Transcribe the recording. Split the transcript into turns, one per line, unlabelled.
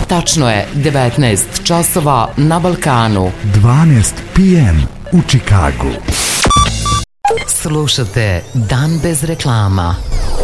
Tačno je 19 časova na Balkanu.
12 p.m. u Čikagu.
Slušate Dan bez reklama.